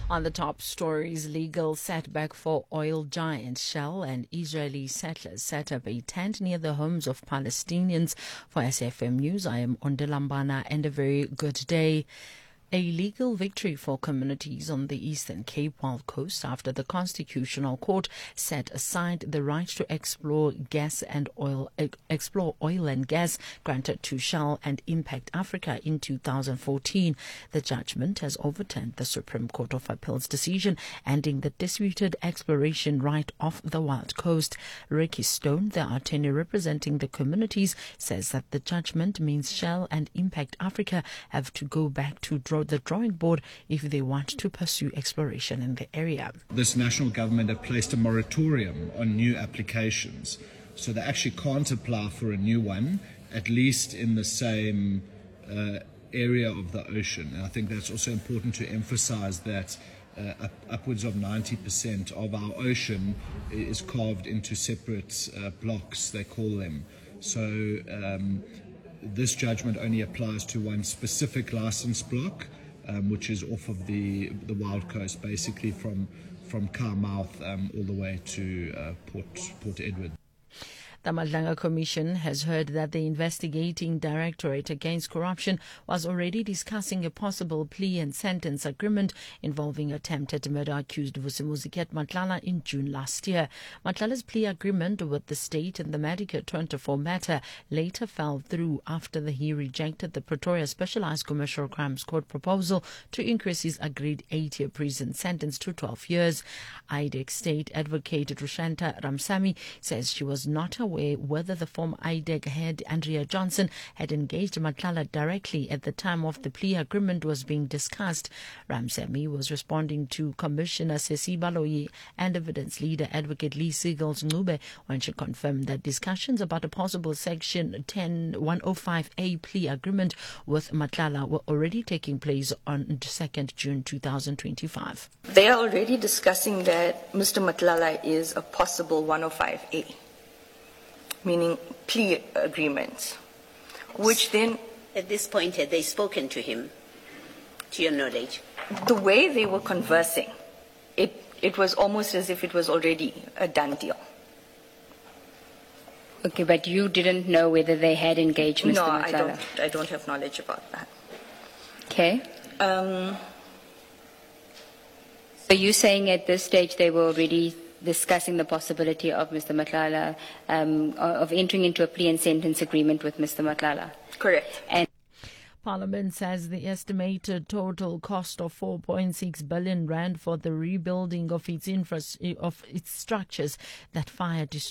On the top stories, legal setback for oil giant Shell and Israeli settlers set up a tent near the homes of Palestinians. For SFM News, I am Ondelambana, and a very good day. A legal victory for communities on the Eastern Cape Wild Coast after the Constitutional Court set aside the right to explore oil and gas granted to Shell and Impact Africa in 2014. The judgment has overturned the Supreme Court of Appeal's decision ending the disputed exploration right off the Wild Coast. Ricky Stone, the attorney representing the communities, says that the judgment means Shell and Impact Africa have to go back to the drawing board if they want to pursue exploration in the area. This national government have placed a moratorium on new applications, so they actually can't apply for a new one, at least in the same area of the ocean. And I think that's also important to emphasize that upwards of 90% of our ocean is carved into separate blocks, they call them. So this judgment only applies to one specific license block, which is off of the Wild Coast, basically from Carmouth all the way to Port Edward. The Madlanga Commission has heard that the investigating Directorate Against Corruption was already discussing a possible plea and sentence agreement involving attempted murder accused Vusimuzi Matlala in June last year. Matlala's plea agreement with the state and the Medicare 24 matter later fell through after he rejected the Pretoria Specialized Commercial Crimes Court proposal to increase his agreed 8-year prison sentence to 12 years. IDEC State Advocate Rushanta Ramsamy says she was not aware whether the former IDEC head Andrea Johnson had engaged Matlala directly at the time of the plea agreement was being discussed. Ramsamy was responding to Commissioner Sesi Baloyi and evidence leader Advocate Lee Siegels Ngube when she confirmed that discussions about a possible Section 10105A plea agreement with Matlala were already taking place on 2nd June 2025. They are already discussing that Mr. Matlala is a possible 105A. Meaning plea agreements, which then... At this point, had they spoken to him, to your knowledge? The way they were conversing, it was almost as if it was already a done deal. Okay, but you didn't know whether they had engaged Mr. Matlala? No, I don't have knowledge about that. Okay. So you're saying at this stage they were already discussing the possibility of Mr. Matlala, of entering into a plea and sentence agreement with Mr. Matlala? Correct. And Parliament says the estimated total cost of 4.6 billion rand for the rebuilding of its structures that fire